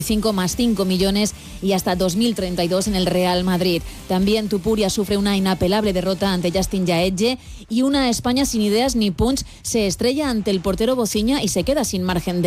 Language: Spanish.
5 más 5 millones y hasta 2032 en el Real Madrid. También Tupuria sufre una inapelable derrota ante Justin Yaedje y una España sin ideas ni punch se estrella ante el portero Bociña y se queda sin margen de